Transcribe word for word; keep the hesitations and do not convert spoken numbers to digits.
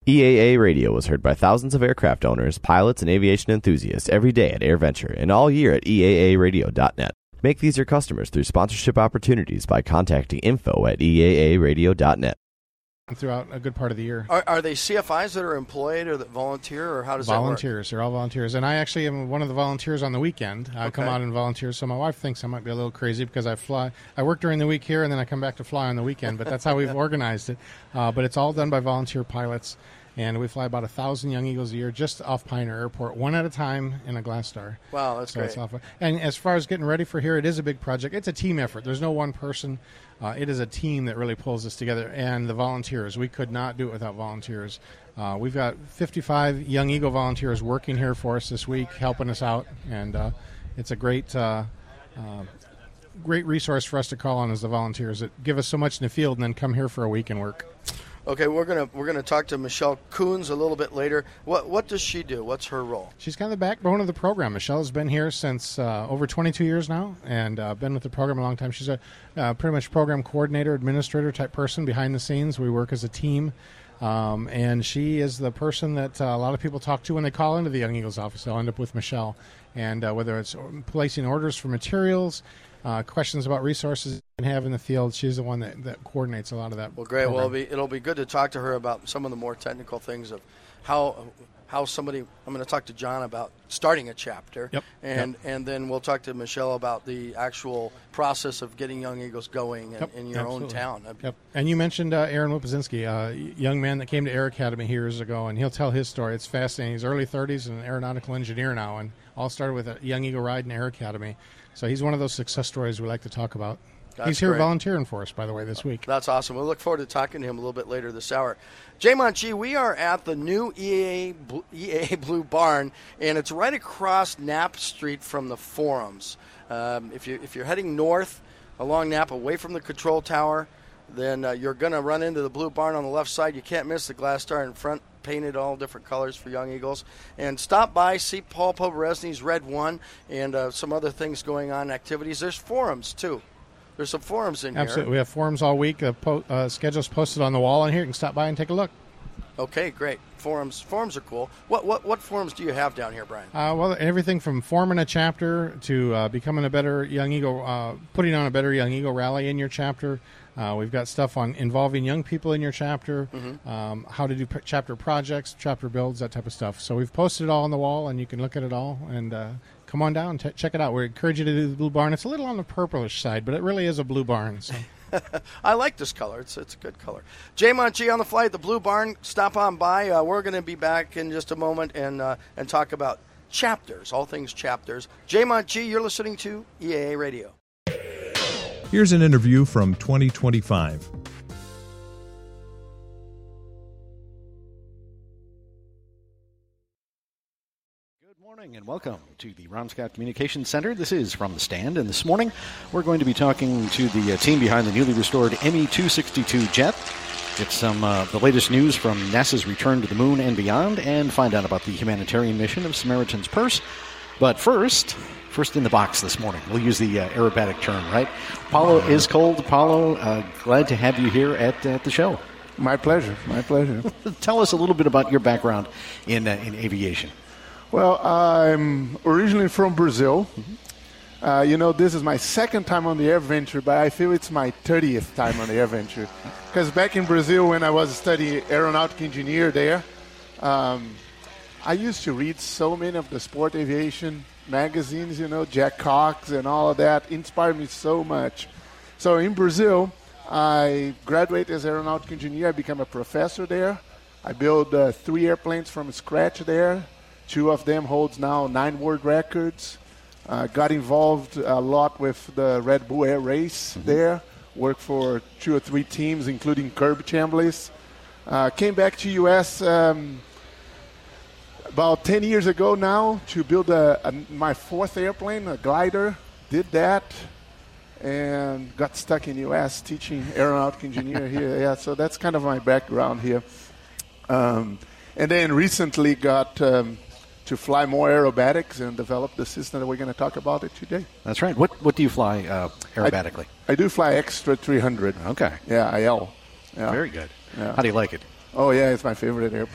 E A A Radio is heard by thousands of aircraft owners, pilots, and aviation enthusiasts every day at AirVenture and all year at E A A radio dot net. Make these your customers through sponsorship opportunities by contacting info at E A A radio dot net. Throughout a good part of the year. Are, are they C F Is that are employed or that volunteer, or how does volunteers. that work? They're all volunteers. And I actually am one of the volunteers on the weekend. I Okay. come out and volunteer, so my wife thinks I might be a little crazy because I fly. I work during the week here, and then I come back to fly on the weekend, but that's how we've organized it. Uh, but it's all done by volunteer pilots, and we fly about a thousand Young Eagles a year just off Pioneer Airport, one at a time in a Glass Star. Wow, that's so great. It's awful. And as far as getting ready for here, it is a big project. It's a team effort. There's no one person. Uh, it is a team that really pulls this together, and the volunteers. We could not do it without volunteers. Uh, we've got fifty-five Young Eagle volunteers working here for us this week, helping us out, and uh, it's a great, uh, uh, great resource for us to call on as the volunteers that give us so much in the field and then come here for a week and work. Okay, we're gonna we're gonna talk to Michelle Coons a little bit later. What what does she do? What's her role? She's kind of the backbone of the program. Michelle has been here since uh, over twenty-two years now, and uh, been with the program a long time. She's a uh, pretty much program coordinator, administrator type person behind the scenes. We work as a team, um, and she is the person that uh, a lot of people talk to when they call into the Young Eagles office. They'll end up with Michelle, and uh, whether it's placing orders for materials, uh, questions about resources you can have in the field, she's the one that, that coordinates a lot of that. Well, great. program. Well, it'll be, it'll be good to talk to her about some of the more technical things of how how somebody. I'm going to talk to John about starting a chapter, Yep. and Yep. and then we'll talk to Michelle about the actual process of getting Young Eagles going in, Yep, in your absolutely. own town. Yep. And you mentioned uh, Aaron Wupazinski, a young man that came to Air Academy years ago, and he'll tell his story. It's fascinating. He's early thirties and an aeronautical engineer now, and all started with a Young Eagle ride in Air Academy. So he's one of those success stories we like to talk about. That's he's here great. volunteering for us, by the way, this week. That's awesome. We'll look forward to talking to him a little bit later this hour. Jaymont G, we are at the new E A A, Bl- E A A Blue Barn, and it's right across Knapp Street from the Forums. Um, if, you, if you're heading north along Knapp, away from the control tower, then uh, you're going to run into the Blue Barn on the left side. You can't miss the Glass Star in front, painted all different colors for Young Eagles. And stop by, see Paul Poberezny's Red One, and uh, some other things going on, activities. There's forums, too. There's some forums in Absolutely. here. We have forums all week. The po- uh, schedule's posted on the wall in here. You can stop by and take a look. Okay, great. Forums forums are cool. What what what forums do you have down here, Brian? Uh, well, everything from forming a chapter to uh, becoming a better Young Eagle, uh, putting on a better Young Eagle rally in your chapter. Uh, we've got stuff on involving young people in your chapter, Mm-hmm. um, how to do p- chapter projects, chapter builds, that type of stuff. So we've posted it all on the wall, and you can look at it all. And uh, come on down and t- check it out. We encourage you to do the Blue Barn. It's a little on the purplish side, but it really is a blue barn. So. I like this color. It's it's a good color. Jaymont G on the fly at the Blue Barn. Stop on by. Uh, we're going to be back in just a moment and uh, and talk about chapters, all things chapters. Jaymont G, you're listening to E A A Radio. Here's an interview from twenty twenty-five. Good morning and welcome to the Ron Scott Communications Center. This is From the Stand, and this morning we're going to be talking to the uh, team behind the newly restored M E two sixty-two jet. Get some uh, the latest news from NASA's return to the moon and beyond, and find out about the humanitarian mission of Samaritan's Purse. But first, first in the box this morning, we'll use the uh, aerobatic term, right? Paulo is cold. Paulo, uh, glad to have you here at, at the show. My pleasure. My pleasure. Tell us a little bit about your background in uh, in aviation. Well, I'm originally from Brazil. Mm-hmm. Uh, you know, this is my second time on the AirVenture, but I feel it's my thirtieth time on the AirVenture. Because back in Brazil, when I was studying aeronautic engineer there, um, I used to read so many of the sport aviation magazines, you know, Jack Cox and all of that. Inspired me so much. So in Brazil, I graduated as aeronautic engineer. I became a professor there. I built uh, three airplanes from scratch there. Two of them holds now nine world records. Uh, got involved a lot with the Red Bull Air Race mm-hmm. there. Worked for two or three teams, including Kirby Chambliss. Uh, came back to U S um, about ten years ago now to build a, a, my fourth airplane, a glider. Did that and got stuck in U S teaching aeronautic engineer here. Yeah, so that's kind of my background here. Um, and then recently got um, to fly more aerobatics and develop the system that we're going to talk about it today. That's right. What what do you fly uh, aerobatically? I, I do fly Extra three hundred. Okay. Yeah, I L. Yeah. Very good. Yeah. How do you like it? Oh, yeah, it's my favorite airplane.